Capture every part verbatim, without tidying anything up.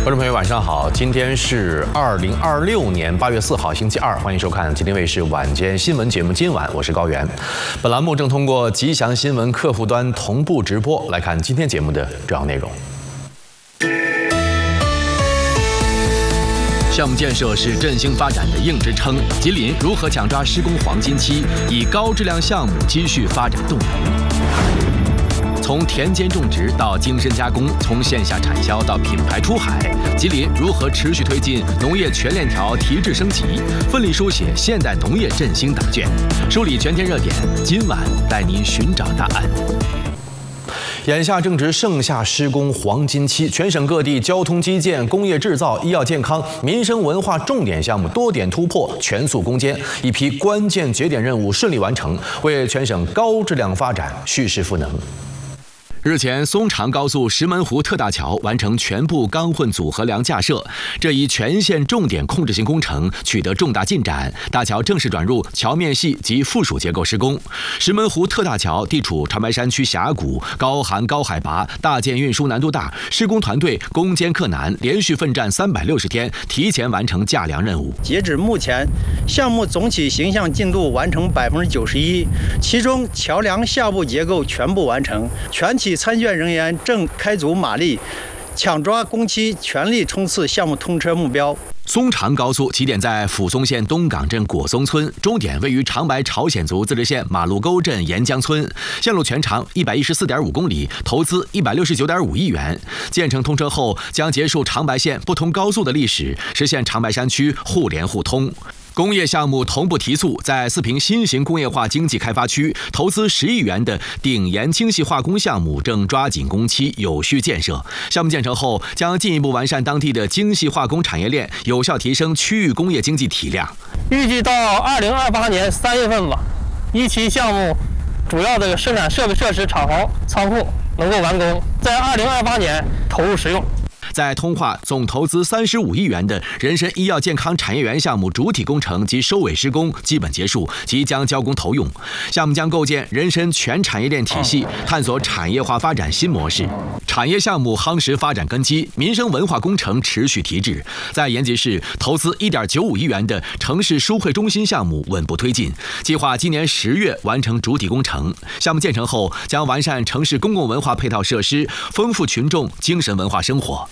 观众朋友，晚上好！今天是二零二六年八月四号，星期二，欢迎收看吉林卫视晚间新闻节目。今晚我是高原。本栏目正通过吉祥新闻客户端同步直播。来看今天节目的主要内容。项目建设是振兴发展的硬支撑。吉林如何抢抓施工黄金期，以高质量项目积蓄发展动能？从田间种植到精深加工，从线下产销到品牌出海，吉林如何持续推进农业全链条提质升级，奋力书写现代农业振兴答卷，梳理全天热点。今晚带您寻找答案。眼下正值盛夏施工黄金期，全省各地交通基建、工业制造、医药健康、民生文化重点项目多点突破，全速攻坚，一批关键节点任务顺利完成，为全省高质量发展蓄势赋能。日前，松长高速石门湖特大桥完成全部钢混组合梁架设，这一全线重点控制性工程取得重大进展，大桥正式转入桥面系及附属结构施工。石门湖特大桥地处长白山区峡谷，高寒高海拔，大件运输难度大，施工团队攻坚克难，连续奋战三百六十天，提前完成架梁任务。 截止目前，项目总体形象进度完成百分之九十一，其中桥梁下部结构全部完成，全体参卷人员正开足马力，抢抓工期，全力冲刺项目通车目标。 松长高速起点在抚松县东岗镇果松村，终点位于长白朝鲜族自治县马路沟镇沿江村。线路全长一百一十四点五公里，投资一百六十九点五亿元。建成通车后，将结束长白县不通高速的历史，实现长白山区互联互通。工业项目同步提速，在四平新型工业化经济开发区，投资十亿元的顶盐精细化工项目正抓紧工期，有序建设。项目建成后，将进一步完善当地的精细化工产业链，有效提升区域工业经济体量。 预计到二零二八年三月份吧，一期项目主要的生产设备设施、厂房、仓库能够完工，在二零二八年投入使用。 在通化总投资三十五亿元的人参医药健康产业园项目主体工程及收尾施工基本结束，即将交工投用。项目将构建人参全产业链体系，探索产业化发展新模式。产业项目夯实发展根基，民生文化工程持续提质。在延吉市投资一点九五亿元的城市书会中心项目稳步推进，计划今年十月完成主体工程。项目建成后，将完善城市公共文化配套设施，丰富群众精神文化生活。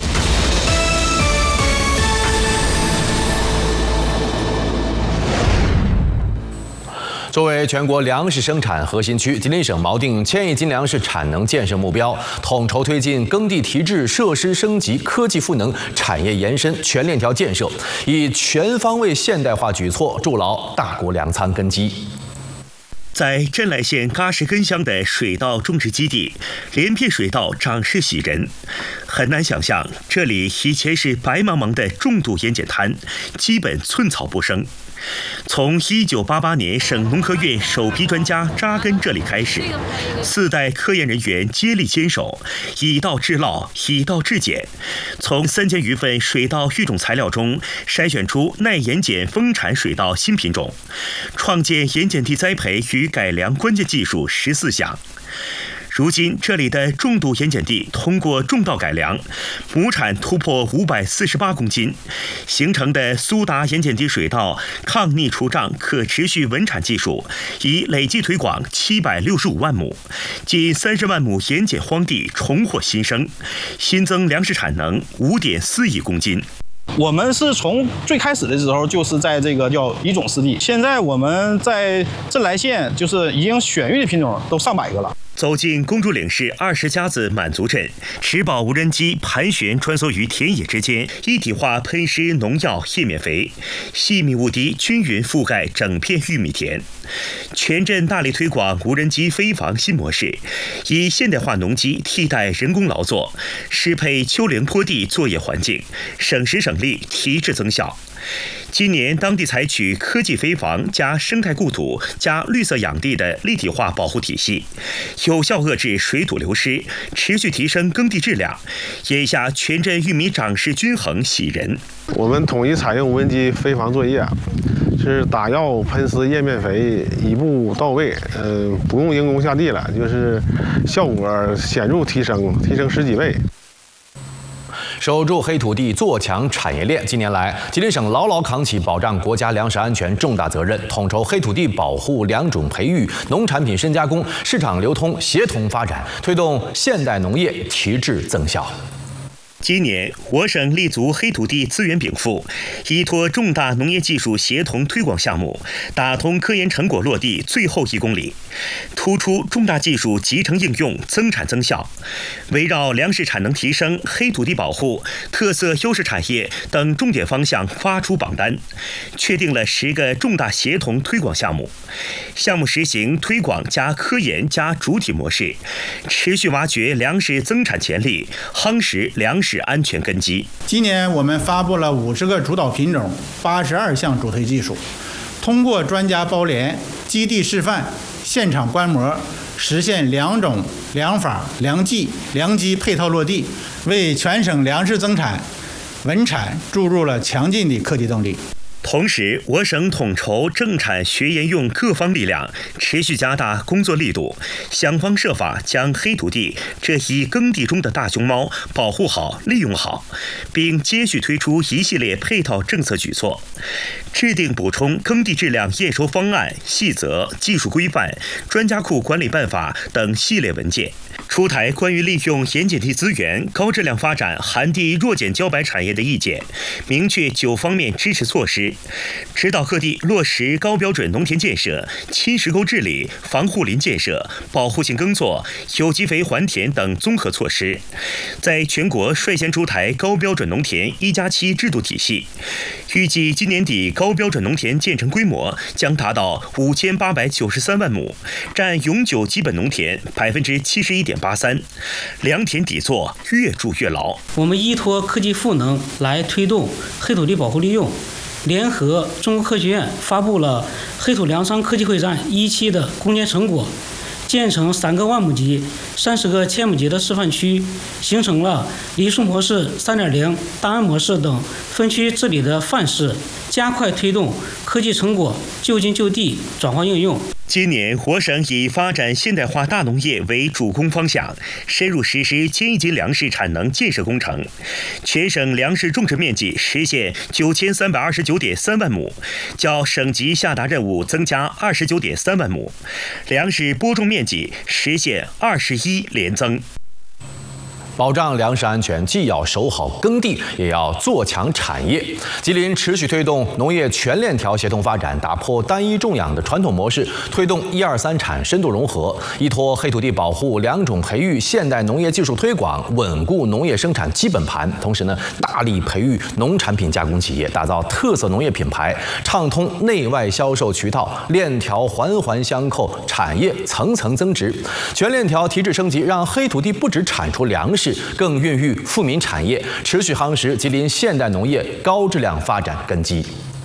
作为全国粮食生产核心区，吉林省锚定千亿斤粮食产能建设目标，统筹推进耕地提质、设施升级、科技赋能、产业延伸全链条建设，以全方位现代化举措筑牢大国粮仓根基。 在镇来县嘎什根乡的水稻种植基地，连片水稻长势喜人。很难想象，这里以前是白茫茫的重度盐碱滩，基本寸草不生。从一九八八年省农科院首批专家扎根这里开始，四代科研人员接力坚守，以稻制稻，以稻制碱，从三千余份水稻育种材料中筛选出耐盐碱丰产水稻新品种，创建盐碱地栽培与改良关键技术十四项。如今，这里的重度盐碱地通过种稻改良，亩产突破五百四十八公斤，形成的苏达盐碱地水稻抗逆除障可持续稳产技术，已累计推广七百六十五万亩，近三十万亩盐碱荒地重获新生，新增粮食产能五点四亿公斤。 我们是从最开始的时候就是在这个叫乙种湿地，现在我们在镇来县就是已经选育的品种都上百个了。 走进公主岭市二十家子满族镇，持宝无人机盘旋穿梭于田野之间，一体化喷施农药叶面肥，细密雾滴均匀覆盖整片玉米田。全镇大力推广无人机飞防新模式，以现代化农机替代人工劳作，适配丘陵坡地作业环境，省时省力，提质增效。今年当地采取科技飞防加生态固土加绿色养地的立体化保护体系，有效遏制水土流失，持续提升耕地质量。眼下全镇玉米长势均衡，喜人。 我们统一采用无人机飞防作业，是打药喷施叶面肥一步到位，呃，不用人工下地了，就是效果显著提升，提升十几倍。 守住黑土地，做强产业链。近年来，吉林省牢牢扛起保障国家粮食安全重大责任，统筹黑土地保护、良种培育、农产品深加工、市场流通协同发展，推动现代农业提质增效。 今年，我省立足黑土地资源禀赋，依托重大农业技术协同推广项目，打通科研成果落地最后一公里，突出重大技术集成应用、增产增效，围绕粮食产能提升、黑土地保护、特色优势产业等重点方向发出榜单，确定了十个重大协同推广项目。项目实行推广加科研加主体模式，持续挖掘粮食增产潜力，夯实粮食安全根基。 今年我们发布了五十个主导品种，八十二项主推技术，通过专家包联、基地示范、现场观摩，实现粮种、粮法、粮技、粮机配套落地，为全省粮食增产、稳产注入了强劲的课题动力。 同时，我省统筹政产学研用各方力量，持续加大工作力度，想方设法将黑土地这一耕地中的大熊猫保护好、利用好，并接续推出一系列配套政策举措，制定补充耕地质量验收方案、细则、技术规范、专家库管理办法等系列文件，出台关于利用盐碱地资源高质量发展含地弱碱茭白产业的意见，明确九方面支持措施，指导各地落实高标准农田建设、侵蚀沟治理、防护林建设、保护性耕作、有机肥还田等综合措施，在全国率先出台高标准农田一加七制度体系。预计今年底高标准农田建成规模将达到五千八百九十三万亩，占永久基本农田百分之七十一点八三，良田底座越筑越牢。 我们依托科技赋能来推动黑土地保护利用，联合中国科学院发布了黑土粮商科技会战一期的攻坚成果，建成三个万亩级、三十个千亩级的示范区，形成了梨树模式 三点零、大安模式等分区治理的范式，加快推动科技成果就近就地转化应用。 今年，我省以发展现代化大农业为主攻方向，深入实施千亿斤粮食产能建设工程，全省粮食种植面积实现九千三百二十九点三万亩，较省级下达任务增加二十九点三万亩，粮食播种面积实现二十一连增。 保障粮食安全，既要守好耕地，也要做强产业。吉林持续推动农业全链条协同发展，打破单一种养的传统模式，推动一二三产深度融合，依托黑土地保护、良种培育、现代农业技术推广，稳固农业生产基本盘。同时呢，大力培育农产品加工企业，打造特色农业品牌，畅通内外销售渠道，链条环环相扣，产业层层增值。全链条提质升级，让黑土地不只产出粮食，更孕育富民产业，持续夯实吉林现代农业高质量发展根基。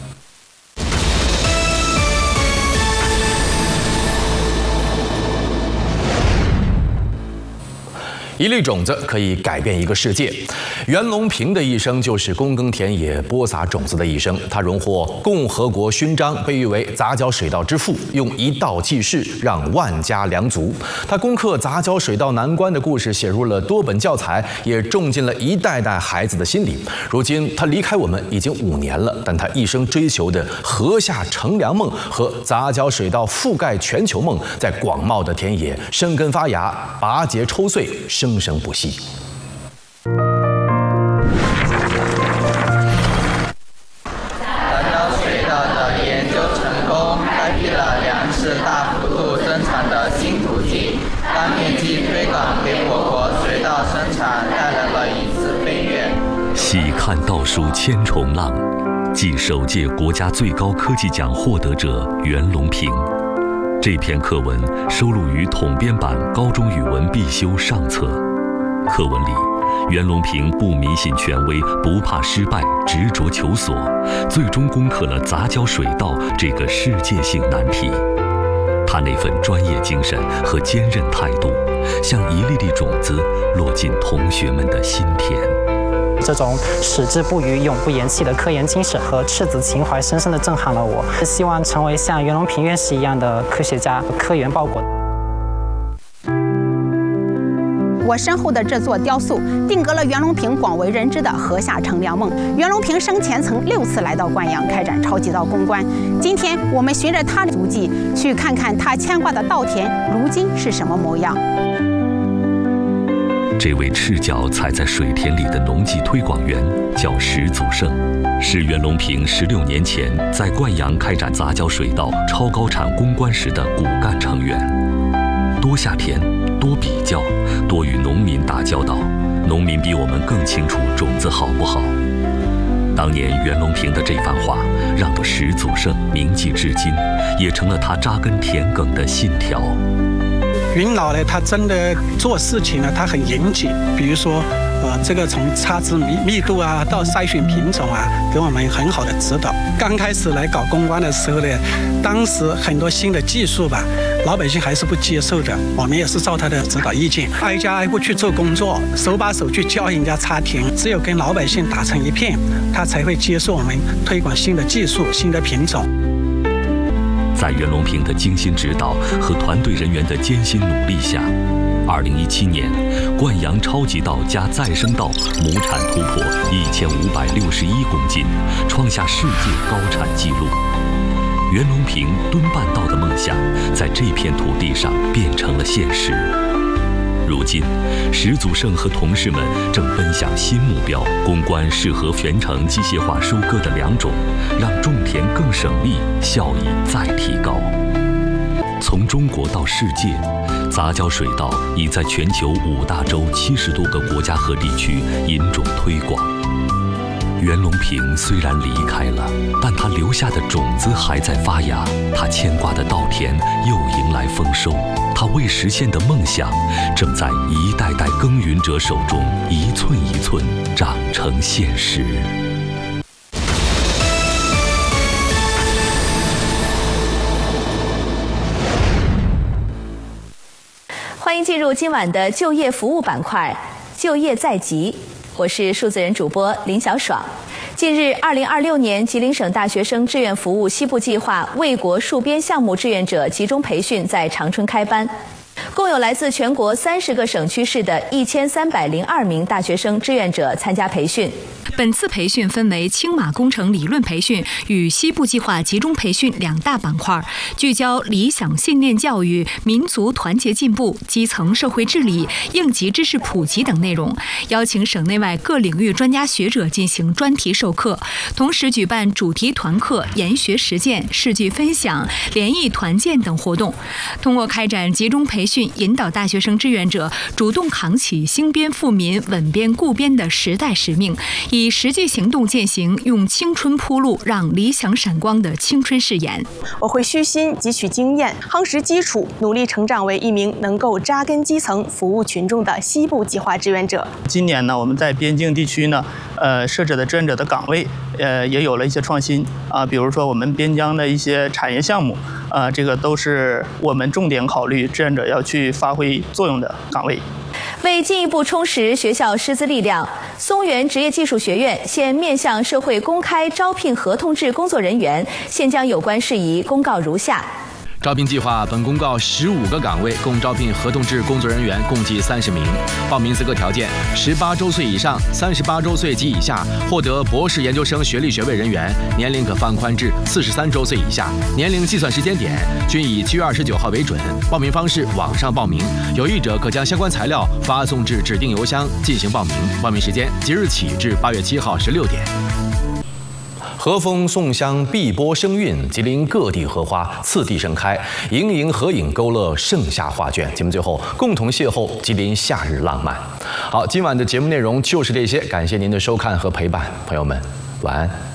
一粒种子可以改变一个世界。袁隆平的一生就是躬耕田野、播撒种子的一生。他荣获共和国勋章，被誉为杂交水稻之父，用一稻济世，让万家良足。他攻克杂交水稻难关的故事写入了多本教材，也种进了一代代孩子的心里。如今他离开我们已经五年了，但他一生追求的禾下乘凉梦和杂交水稻覆盖全球梦，在广袤的田野生根发芽，拔节抽穗，生生不息。 杂交水稻的研究成功，开辟了粮食大幅度增产的新途径，大面积推广给我国水稻生产带来了一次飞跃。 喜看倒数千重浪，继首届国家最高科技奖获得者袁隆平。这篇课文收录于统编版高中语文必修上册。课文里，袁隆平不迷信权威，不怕失败，执着求索，最终攻克了杂交水稻这个世界性难题。他那份专业精神和坚韧态度，像一粒粒种子落进同学们的心田。 这种矢志不渝、永不言弃的科研精神和赤子情怀，深深地震撼了我。希望成为像袁隆平院士一样的科学家、科研报国。 我身后的这座雕塑，定格了袁隆平广为人知的河下乘凉梦。袁隆平生前曾六次来到灌阳开展超级稻攻关。今天我们循着他的足迹，去看看他牵挂的稻田如今是什么模样。 这位赤脚踩在水田里的农技推广员叫石祖胜，是袁隆平十六年前在灌阳开展杂交水稻超高产攻关时的骨干成员。多下田，多比较，多与农民打交道，农民比我们更清楚种子好不好。当年袁隆平的这番话，让石祖胜铭记至今，也成了他扎根田埂的信条。 云老呢，他真的做事情呢，他很严谨。比如说，呃，这个从插枝密密度啊，到筛选品种啊，给我们很好的指导。刚开始来搞公关的时候呢，当时很多新的技术吧，老百姓还是不接受的。我们也是照他的指导意见，挨家挨户去做工作，手把手去教人家插田。只有跟老百姓打成一片，他才会接受我们推广新的技术、新的品种。 在袁隆平的精心指导和团队人员的艰辛努力下，二零一七年，灌阳超级稻加再生稻亩产突破一千五百六十一公斤，创下世界高产纪录。袁隆平蹲半稻的梦想，在这片土地上变成了现实。如今，石祖胜和同事们正奔向新目标，攻关适合全程机械化收割的良种，让种田更省力，效益再提高。从中国到世界，杂交水稻已在全球五大洲七十多个国家和地区引种推广。袁隆平虽然离开了，但他留下的种子还在发芽，他牵挂的稻田又迎来丰收，他未实现的梦想正在一代代耕耘者手中一寸一寸长成现实。 欢迎进入今晚的就业服务板块，就业在即。我是数字人主播林小爽。近日，二零二六年吉林省大学生志愿服务西部计划卫国戍边项目志愿者集中培训在长春开班，共有来自全国三十个省区市的一千三百零二名大学生志愿者参加培训。 本次培训分为青马工程理论培训与西部计划集中培训两大板块，聚焦理想信念教育、民族团结进步、基层社会治理、应急知识普及等内容，邀请省内外各领域专家学者进行专题授课，同时举办主题团课、研学实践、事迹分享、联谊团建等活动。通过开展集中培训，引导大学生志愿者主动扛起兴边富民、稳边固边的时代使命，以实际行动践行用青春铺路，让理想闪光的青春誓言。 我会虚心汲取经验，夯实基础，努力成长为一名能够扎根基层、服务群众的西部计划志愿者。 今年呢，我们在边境地区呢，呃，设置的志愿者的岗位，呃，也有了一些创新啊，比如说我们边疆的一些产业项目，啊，这个都是我们重点考虑志愿者要去发挥作用的岗位。 为进一步充实学校师资力量，松原职业技术学院现面向社会公开招聘合同制工作人员，现将有关事宜公告如下。 招聘计划本公告十五个岗位，共招聘合同制工作人员共计三十名。报名资格条件：十八周岁以上、三十八周岁及以下，获得博士研究生学历学位人员，年龄可放宽至四十三周岁以下。年龄计算时间点均以七月二十九号为准。报名方式：网上报名，有意者可将相关材料发送至指定邮箱进行报名。报名时间即日起至八月七号十六点。和风送香，碧波生韵，吉林各地荷花次第盛开，盈盈合影勾勒盛夏画卷。节目最后，共同邂逅吉林夏日浪漫。好，今晚的节目内容就是这些，感谢您的收看和陪伴，朋友们，晚安。